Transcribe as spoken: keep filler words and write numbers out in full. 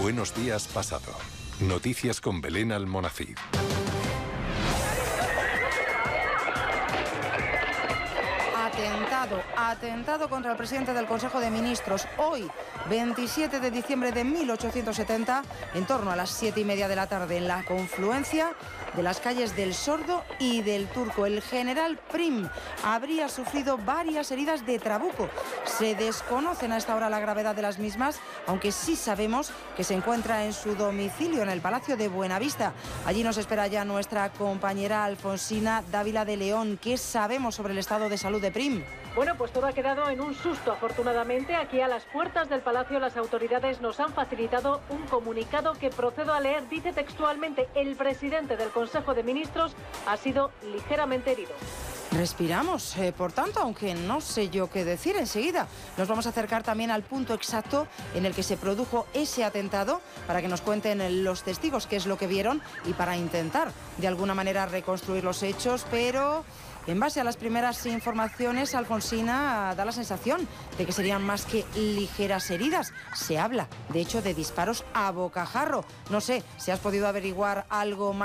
Buenos días, pasado. Noticias con Belén Almonacid. Atentado, atentado contra el presidente del Consejo de Ministros. Hoy, veintisiete de diciembre de mil ochocientos setenta, en torno a las siete y media de la tarde, en la confluencia de las calles del Sordo y del Turco. El general Prim habría sufrido varias heridas de trabuco. Se desconocen a esta hora la gravedad de las mismas, aunque sí sabemos que se encuentra en su domicilio, en el Palacio de Buenavista. Allí nos espera ya nuestra compañera Alfonsina Dávila de León. ¿Qué sabemos sobre el estado de salud de Prim? Bueno, pues todo ha quedado en un susto, afortunadamente. Aquí a las puertas del Palacio las autoridades nos han facilitado un comunicado que procedo a leer. Dice textualmente: el presidente del Consejo de Ministros ha sido ligeramente herido. Respiramos, eh, por tanto, aunque no sé yo qué decir. Enseguida nos vamos a acercar también al punto exacto en el que se produjo ese atentado, para que nos cuenten los testigos qué es lo que vieron y para intentar de alguna manera reconstruir los hechos, pero en base a las primeras informaciones, Alfonsina, da la sensación de que serían más que ligeras heridas. Se habla, de hecho, de disparos a bocajarro. No sé si has podido averiguar algo más